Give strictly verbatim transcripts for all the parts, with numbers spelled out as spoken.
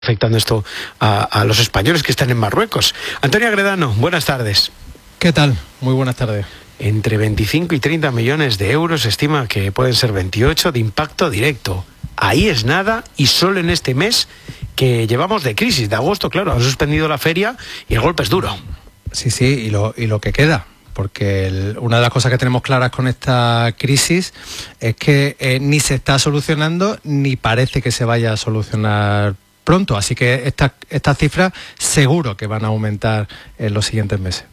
afectando esto a, a los españoles que están en Marruecos. Antonio Agredano, buenas tardes. ¿Qué tal? Muy buenas tardes. Entre veinticinco y treinta millones de euros se estima que pueden ser veintiocho de impacto directo. Ahí es nada, y solo en este mes que llevamos de crisis, de agosto, claro, han suspendido la feria y el golpe es duro. Sí, sí, y lo, y lo que queda. Porque el, una de las cosas que tenemos claras con esta crisis es que eh, ni se está solucionando ni parece que se vaya a solucionar pronto. Así que estas estas cifras seguro que van a aumentar en los siguientes meses.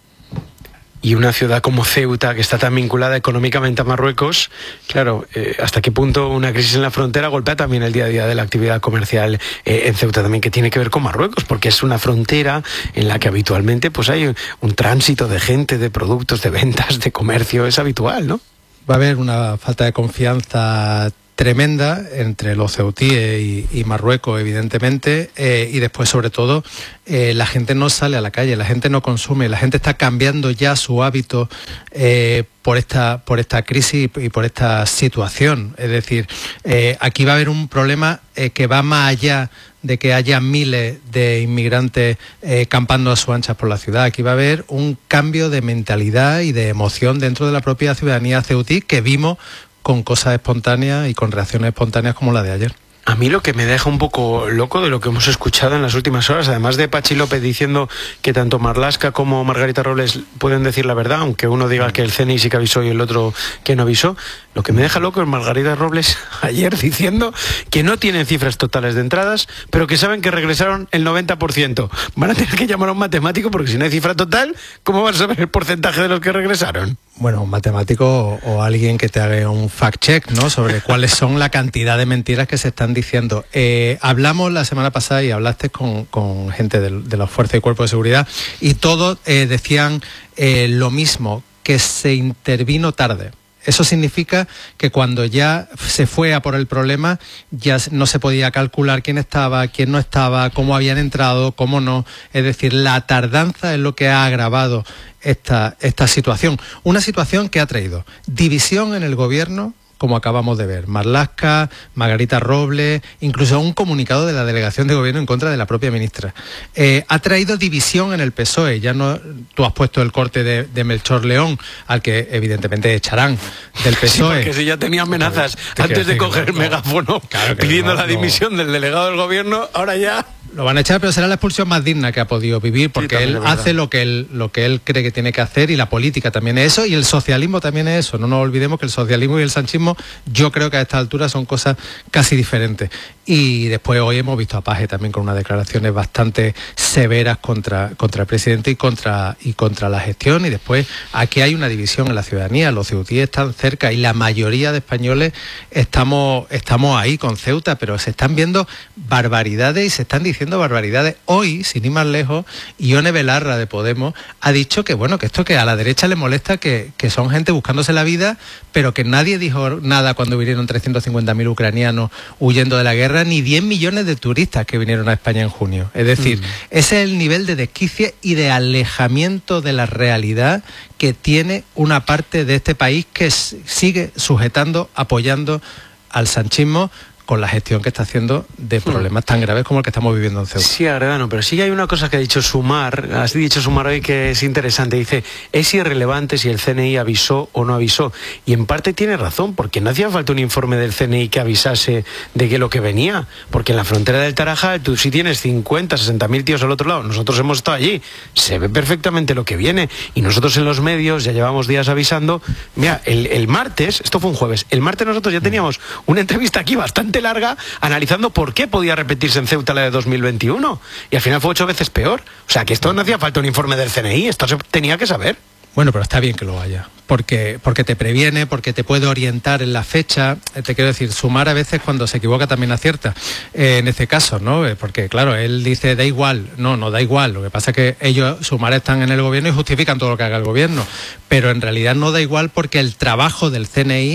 Y una ciudad como Ceuta, que está tan vinculada económicamente a Marruecos, claro, eh, ¿hasta qué punto una crisis en la frontera golpea también el día a día de la actividad comercial eh, en Ceuta también, que tiene que ver con Marruecos? Porque es una frontera en la que habitualmente pues hay un, un tránsito de gente, de productos, de ventas, de comercio, es habitual, ¿no? Va a haber una falta de confianza tremenda entre los ceutíes y, y Marruecos, evidentemente, eh, y después, sobre todo, eh, la gente no sale a la calle, la gente no consume, la gente está cambiando ya su hábito eh, por esta por esta crisis y por esta situación. Es decir, eh, aquí va a haber un problema eh, que va más allá de que haya miles de inmigrantes eh, campando a sus anchas por la ciudad. Aquí va a haber un cambio de mentalidad y de emoción dentro de la propia ciudadanía ceutí que vimos con cosas espontáneas y con reacciones espontáneas como la de ayer. A mí lo que me deja un poco loco de lo que hemos escuchado en las últimas horas, además de Pachi López diciendo que tanto Marlaska como Margarita Robles pueden decir la verdad, aunque uno diga que el C N I sí que avisó y el otro que no avisó, lo que me deja loco es Margarita Robles ayer diciendo que no tienen cifras totales de entradas, pero que saben que regresaron el noventa por ciento. Van a tener que llamar a un matemático porque si no hay cifra total, ¿cómo van a saber el porcentaje de los que regresaron? Bueno, un matemático o, o alguien que te haga un fact-check, ¿no?, sobre cuáles son la cantidad de mentiras que se están diciendo. Eh, hablamos la semana pasada y hablaste con, con gente de, de las fuerzas y cuerpos de seguridad y todos eh, decían eh, lo mismo, que se intervino tarde. Eso significa que cuando ya se fue a por el problema ya no se podía calcular quién estaba, quién no estaba, cómo habían entrado, cómo no. Es decir, la tardanza es lo que ha agravado esta, esta situación. Una situación que ha traído división en el gobierno, como acabamos de ver. Marlaska, Margarita Robles, incluso un comunicado de la delegación de gobierno en contra de la propia ministra. Eh, ha traído división en el P S O E. Ya no, tú has puesto el corte de, de Melchor León, al que evidentemente echarán del P S O E. Sí, porque si ya tenía amenazas antes de coger el megáfono claro pidiendo no, la dimisión no. del delegado del gobierno, ahora ya... Lo van a echar, pero será la expulsión más digna que ha podido vivir, porque sí, él hace lo que él, lo que él cree que tiene que hacer, y la política también es eso, y el socialismo también es eso. No nos olvidemos que el socialismo y el sanchismo, yo creo que a esta altura son cosas casi diferentes. Y después hoy hemos visto a Paje también con unas declaraciones bastante severas contra, contra el presidente y contra, y contra la gestión. Y después aquí hay una división en la ciudadanía. Los ceutíes están cerca y la mayoría de españoles estamos, estamos ahí con Ceuta, pero se están viendo barbaridades y se están diciendo barbaridades. Hoy, sin ir más lejos, Ione Belarra de Podemos ha dicho que bueno, que esto que a la derecha le molesta, que, que son gente buscándose la vida, pero que nadie dijo nada cuando vinieron trescientos cincuenta mil ucranianos huyendo de la guerra, ni diez millones de turistas que vinieron a España en junio. Es decir, mm. ese es el nivel de desquicie y de alejamiento de la realidad que tiene una parte de este país que sigue sujetando, apoyando al sanchismo, con la gestión que está haciendo de problemas tan graves como el que estamos viviendo en Ceuta. Sí, Agredano, pero sí hay una cosa que ha dicho Sumar, has dicho Sumar hoy que es interesante, dice, es irrelevante si el C N I avisó o no avisó, y en parte tiene razón, porque no hacía falta un informe del C N I que avisase de que lo que venía, porque en la frontera del Tarajal tú si tienes cincuenta, sesenta mil tíos al otro lado, nosotros hemos estado allí, se ve perfectamente lo que viene, y nosotros en los medios ya llevamos días avisando. Mira, el, el martes, esto fue un jueves, el martes nosotros ya teníamos una entrevista aquí bastante larga analizando por qué podía repetirse en Ceuta la de dos mil veintiuno y al final fue ocho veces peor. O sea, que esto no hacía falta un informe del C N I, esto se tenía que saber. Bueno, pero está bien que lo haya, porque, porque te previene, porque te puede orientar en la fecha. Te quiero decir, Sumar a veces cuando se equivoca también acierta, eh, en este caso, ¿no? Porque claro, él dice, da igual, no, no da igual, lo que pasa es que ellos, Sumar, están en el gobierno y justifican todo lo que haga el gobierno, pero en realidad no da igual porque el trabajo del C N I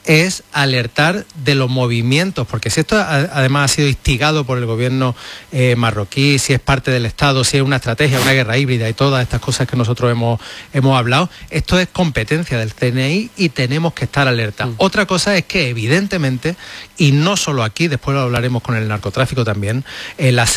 es alertar de los movimientos, porque si esto además ha sido instigado por el gobierno eh, marroquí, si es parte del Estado, si es una estrategia, una guerra híbrida y todas estas cosas que nosotros hemos, hemos hablado, esto es competencia del C N I y tenemos que estar alerta. Mm. Otra cosa es que evidentemente, y no solo aquí, después lo hablaremos con el narcotráfico también, eh, las